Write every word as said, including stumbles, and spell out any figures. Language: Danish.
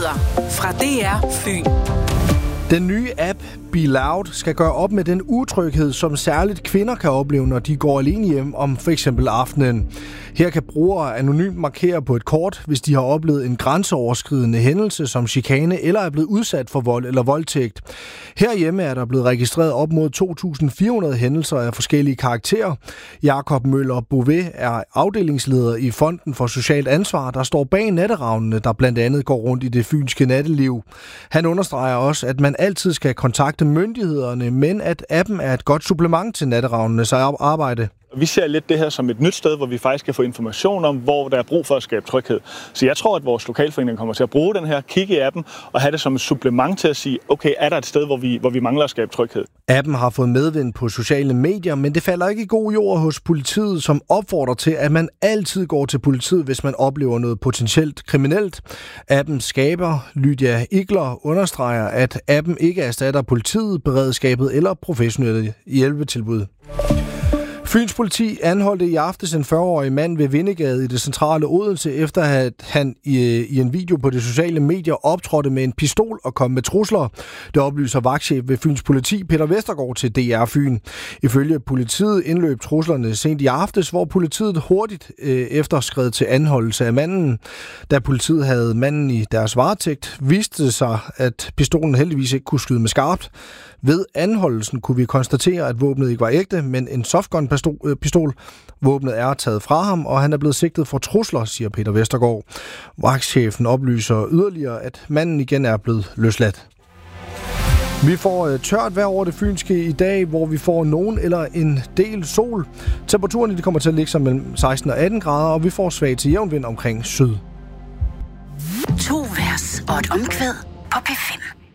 Nyheder fra D R Fyn. Den nye app Be Loud skal gøre op med den utryghed, som særligt kvinder kan opleve, når de går alene hjem om for eksempel aftenen. Her kan brugere anonymt markere på et kort, hvis de har oplevet en grænseoverskridende hændelse som chikane eller er blevet udsat for vold eller voldtægt. Herhjemme er der blevet registreret op mod to tusind fire hundrede hændelser af forskellige karakterer. Jakob Møller Bouvet er afdelingsleder i Fonden for Socialt Ansvar, der står bag natteravnene, der blandt andet går rundt i det fynske natteliv. Han understreger også, at man altid skal kontakte myndighederne, men at appen er et godt supplement til natteravnenes arbejde. Vi ser lidt det her som et nyt sted, hvor vi faktisk kan få information om, hvor der er brug for at skabe tryghed. Så jeg tror, at vores lokalforening kommer til at bruge den her, kigge i appen og have det som et supplement til at sige, okay, er der et sted, hvor vi, hvor vi mangler at skabe tryghed? Appen har fået medvind på sociale medier, men det falder ikke i god jord hos politiet, som opfordrer til, at man altid går til politiet, hvis man oplever noget potentielt kriminelt. Appens skaber, Lydia Igler, understreger, at appen ikke erstatter politiet, beredskabet eller professionelle hjælpetilbud. Fyns politi anholdte i aftes en fyrre-årig mand ved Vindegade i det centrale Odense, efter at han i, i en video på de sociale medier optrådte med en pistol og kom med trusler. Det oplyser vagtchef ved Fyns politi, Peter Vestergaard, til D R Fyn. Ifølge politiet indløb truslerne sent i aftes, hvor politiet hurtigt øh, efterskred til anholdelse af manden. Da politiet havde manden i deres varetægt, viste det sig, at pistolen heldigvis ikke kunne skyde med skarpt. Ved anholdelsen kunne vi konstatere, at våbnet ikke var ægte, men en softgun-pistol. Våbnet er taget fra ham, og han er blevet sigtet for trusler, siger Peter Vestergaard. Vagtchefen oplyser yderligere, at manden igen er blevet løsladt. Vi får tørt vejr over det fynske i dag, hvor vi får nogen eller en del sol. Temperaturen kommer til at ligge sig mellem seksten og atten grader, og vi får svag til jævn vind omkring syd. To vers og et omkvæd på P fem.